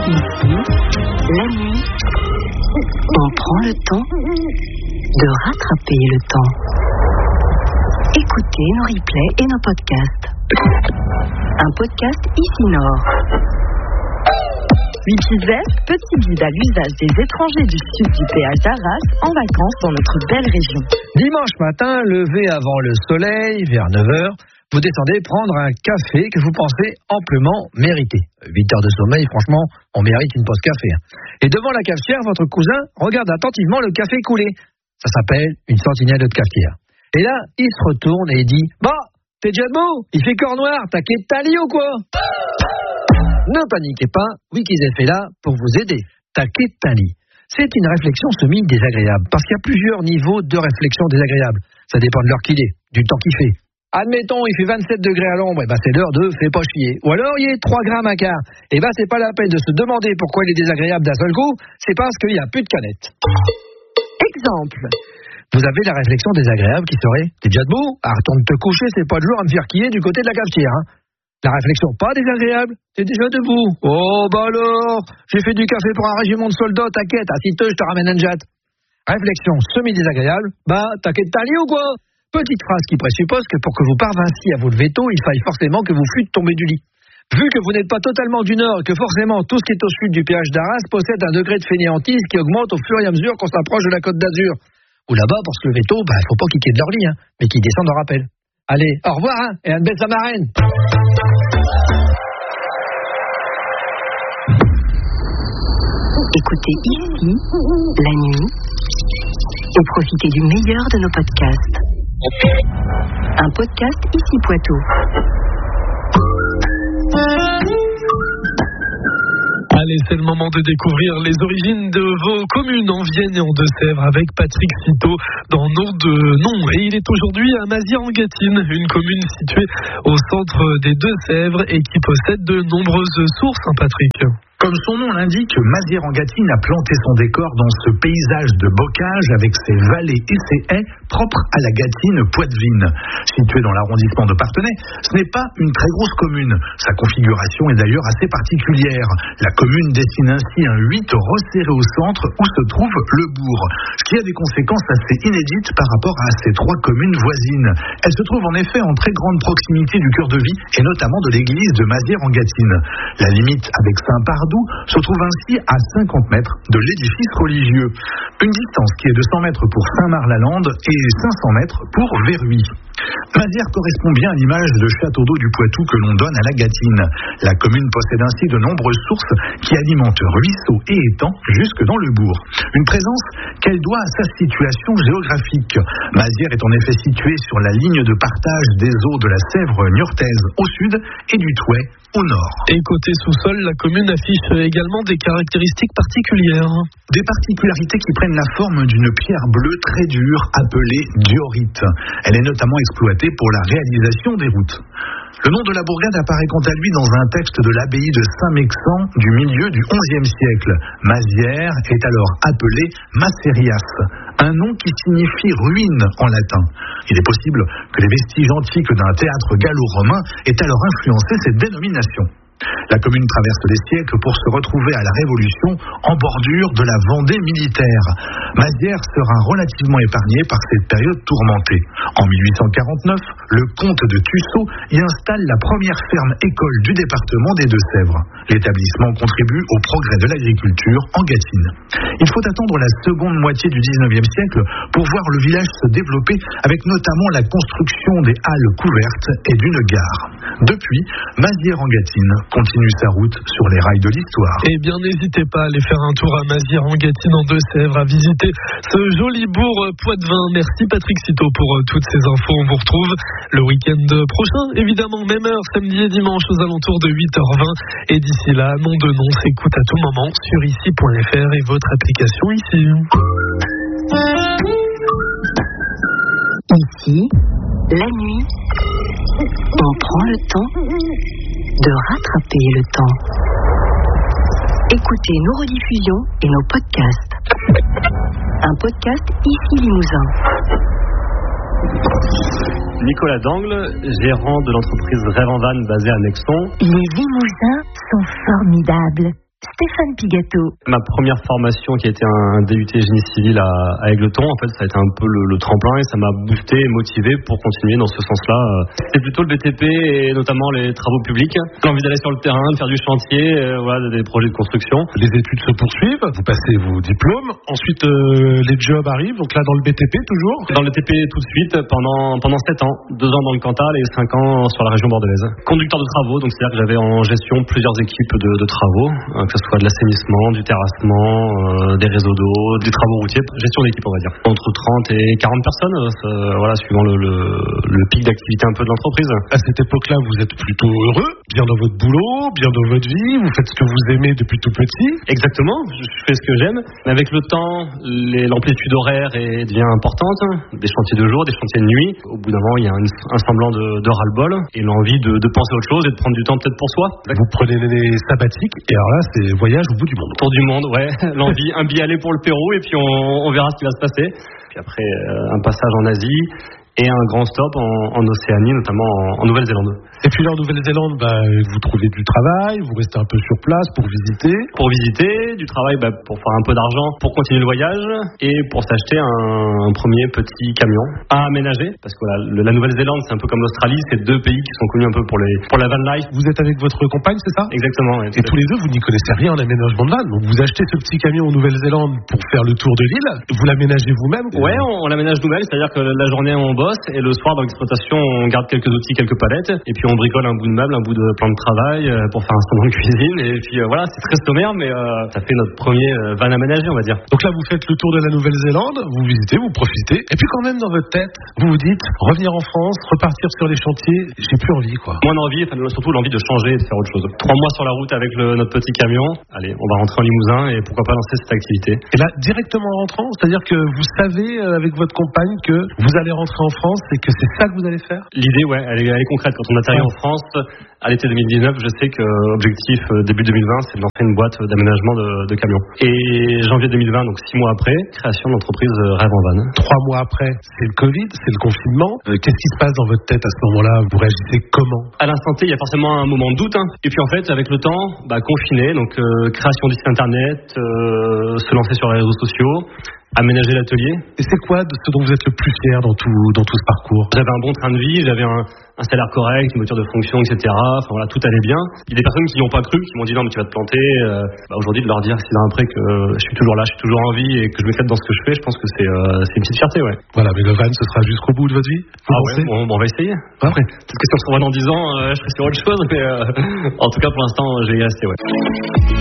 Ici, la nuit, on prend le temps de rattraper le temps. Écoutez nos replays et nos podcasts. Un podcast Ici Nord. 8 petites vestes, petit guide à l'usage des étrangers du sud du péage d'Arras en vacances dans notre belle région. Dimanche matin, levé avant le soleil, vers 9h, vous descendez prendre un café que vous pensez amplement mérité. 8 heures de sommeil, franchement, on mérite une pause café. Et devant la cafetière, votre cousin regarde attentivement le café coulé. Ça s'appelle une sentinelle de cafetière. Et là, il se retourne et dit « Bah, t'es déjà debout? Il fait corps noir, t'as quitté ta lit ou quoi ?» Ne paniquez pas, Wikis est là pour vous aider. Taquet Tali. C'est une réflexion semi-désagréable, parce qu'il y a plusieurs niveaux de réflexion désagréable. Ça dépend de l'heure qu'il est, du temps qu'il fait. Admettons, il fait 27 degrés à l'ombre, et c'est l'heure de fais pas chier. Ou alors, il est 3 grammes à quart. Et c'est pas la peine de se demander pourquoi il est désagréable d'un seul coup, c'est parce qu'il n'y a plus de canette. Exemple. Vous avez la réflexion désagréable qui serait « T'es déjà debout? Ah, retourne te coucher, c'est pas le jour à me faire quiller du côté de la cafetière, hein. » La réflexion pas désagréable, t'es déjà debout. Oh bah alors, j'ai fait du café pour un régiment de soldats, t'inquiète, assis-toi, je te ramène un jet. Réflexion semi-désagréable, t'inquiète t'as lit ou quoi? Petite phrase qui présuppose que pour que vous parvinciez à vous lever tôt, il faille forcément que vous fûtes tombé du lit. Vu que vous n'êtes pas totalement du Nord et que forcément tout ce qui est au sud du péage d'Arras possède un degré de fainéantise qui augmente au fur et à mesure qu'on s'approche de la Côte d'Azur. Ou là-bas, pour se lever tôt, faut pas qu'ils quittent leur lit, mais qu'ils descendent en rappel. Allez, au revoir, et un bel samarène. Écoutez ici, la nuit, et profitez du meilleur de nos podcasts. Un podcast Ici Poitou. Allez, c'est le moment de découvrir les origines de vos communes en Vienne et en Deux-Sèvres avec Patrick Citeau dans Nom de Nom. Et il est aujourd'hui à Mazières-en-Gâtine, une commune située au centre des Deux-Sèvres et qui possède de nombreuses sources, Patrick. Comme son nom l'indique, Mazières-en-Gâtine a planté son décor dans ce paysage de bocage avec ses vallées et ses haies propres à la Gâtine poitevine. Située dans l'arrondissement de Parthenay, ce n'est pas une très grosse commune. Sa configuration est d'ailleurs assez particulière. La commune dessine ainsi un 8 resserré au centre où se trouve le bourg, ce qui a des conséquences assez inédites par rapport à ces 3 communes voisines. Elle se trouve en effet en très grande proximité du cœur de vie et notamment de l'église de Mazières-en-Gâtine. La limite avec Saint-Pardoux se trouve ainsi à 50 mètres de l'édifice religieux. Une distance qui est de 100 mètres pour Saint-Marc-la-Lande et 500 mètres pour Verhuy. Mazières correspond bien à l'image de château d'eau du Poitou que l'on donne à la Gâtine. La commune possède ainsi de nombreuses sources qui alimentent ruisseaux et étangs jusque dans le bourg. Une présence qu'elle doit à sa situation géographique. Mazières est en effet située sur la ligne de partage des eaux de la Sèvre niortaise au sud et du Thouet au nord. Et côté sous-sol, la commune affiche également des caractéristiques particulières. Des particularités qui prennent la forme d'une pierre bleue très dure appelée diorite. Elle est notamment exploitée pour la réalisation des routes. Le nom de la bourgade apparaît quant à lui dans un texte de l'abbaye de Saint-Mexan du milieu du XIe siècle. Mazières est alors appelée Macerias, un nom qui signifie ruine en latin. Il est possible que les vestiges antiques d'un théâtre gallo-romain aient alors influencé cette dénomination. La commune traverse les siècles pour se retrouver à la Révolution en bordure de la Vendée militaire. Mazières sera relativement épargnée par cette période tourmentée. En 1849, le comte de Tussaud y installe la première ferme école du département des Deux-Sèvres. L'établissement contribue au progrès de l'agriculture en Gâtine. Il faut attendre la seconde moitié du XIXe siècle pour voir le village se développer avec notamment la construction des halles couvertes et d'une gare. Depuis, Mazières-en-Gâtine continue sa route sur les rails de l'histoire. Eh bien, n'hésitez pas à aller faire un tour à Mazières-en-Gâtine en Deux-Sèvres, à visiter ce joli bourg poitevin. Merci Patrick Citeau pour toutes ces infos. On vous retrouve le week-end prochain, évidemment, même heure, samedi et dimanche aux alentours de 8h20. Et d'ici là, Nom de Nom s'écoute à tout moment sur ici.fr et votre application ici. Ici, la nuit, on prend le temps de rattraper le temps. Écoutez nos rediffusions et nos podcasts. Un podcast Ici Limousin. Nicolas Dangle, gérant de l'entreprise Rêve en Van basée à Nexon. Les Limousins sont formidables. Stéphane Pigato. Ma première formation qui a été un DUT génie civil à Égletons, en fait, ça a été un peu le tremplin et ça m'a boosté et motivé pour continuer dans ce sens-là. C'est plutôt le BTP et notamment les travaux publics. L'envie d'aller sur le terrain, de faire du chantier, voilà, des projets de construction. Les études se poursuivent, vous passez vos diplômes, ensuite les jobs arrivent, donc là dans le BTP toujours. Dans le BTP tout de suite pendant 7 ans, 2 ans dans le Cantal et 5 ans sur la région bordelaise. Conducteur de travaux, donc c'est-à-dire que j'avais en gestion plusieurs équipes de travaux, que ce soit de l'assainissement, du terrassement, des réseaux d'eau, des travaux routiers, gestion d'équipe on va dire. Entre 30 et 40 personnes, voilà, suivant le pic d'activité un peu de l'entreprise. À cette époque-là, vous êtes plutôt heureux, bien dans votre boulot, bien dans votre vie, vous faites ce que vous aimez depuis tout petit. Exactement, je fais ce que j'aime. Mais avec le temps, l'amplitude horaire devient importante, des chantiers de jour, des chantiers de nuit. Au bout d'un moment, il y a un semblant de ras-le-bol et l'envie de penser à autre chose et de prendre du temps peut-être pour soi. Vous prenez les sabbatiques et alors là, c'est voyage au bout du monde. Tour du monde, ouais. L'envie, un billet aller pour le Pérou et puis on verra ce qui va se passer. Puis après, un passage en Asie et un grand stop en Océanie, notamment en Nouvelle-Zélande. Et puis là, en Nouvelle-Zélande, vous trouvez du travail, vous restez un peu sur place pour visiter. Pour visiter, du travail pour faire un peu d'argent, pour continuer le voyage et pour s'acheter un premier petit camion à aménager. Parce que voilà, la Nouvelle-Zélande, c'est un peu comme l'Australie, c'est 2 pays qui sont connus un peu pour la van life. Vous êtes avec votre compagne, c'est ça? Exactement. Ouais, et tous les deux, vous n'y connaissez rien en aménagement de van. Donc vous achetez ce petit camion en Nouvelle-Zélande pour faire le tour de l'île. Vous l'aménagez vous-même? Ouais, on l'aménage nous-mêmes, c'est-à-dire que la journée on bosse et le soir dans l'exploitation on garde quelques outils, quelques palettes et puis on bricole un bout de meuble, un bout de plan de travail pour faire un stand de cuisine et puis voilà, c'est très sommaire mais ça fait notre premier van aménagé on va dire. Donc là vous faites le tour de la Nouvelle-Zélande, vous visitez, vous profitez et puis quand même dans votre tête vous vous dites revenir en France, repartir sur les chantiers, j'ai plus envie quoi. Moins d'envie, surtout l'envie de changer et de faire autre chose. 3 mois sur la route avec notre petit camion, allez on va rentrer en Limousin et pourquoi pas lancer cette activité. Et là directement en rentrant, c'est-à-dire que vous savez avec votre compagne que vous allez rentrer en France et que c'est ça que vous allez faire? L'idée, ouais, elle est concrète. Quand on atterrit en France, à l'été 2019, je sais que objectif début 2020, c'est de lancer une boîte d'aménagement de camions. Et janvier 2020, donc 6 mois après, création de l'entreprise Rêve en Van. 3 mois après, c'est le Covid, c'est le confinement. Qu'est-ce qui se passe dans votre tête à ce moment-là? Vous réagissez comment? À l'instant T, il y a forcément un moment de doute. Et puis en fait, avec le temps, confiné, donc création du site internet, se lancer sur les réseaux sociaux, aménager l'atelier. Et c'est quoi de ce dont vous êtes le plus fier dans tout ce parcours? J'avais un bon train de vie, j'avais un salaire correct, une voiture de fonction, etc. Enfin voilà, tout allait bien. Il y a des personnes qui n'y ont pas cru, qui m'ont dit non mais tu vas te planter. Aujourd'hui de leur dire 6 ans après que je suis toujours là, je suis toujours en vie et que je m'éclate dans ce que je fais, je pense que c'est une petite fierté, ouais. Voilà, mais le van ce sera jusqu'au bout de votre vie? Ouais, on va essayer. Après, peut-être que si on se revoit dans 10 ans, je serai sur autre chose, mais en tout cas pour l'instant, je vais y rester, ouais.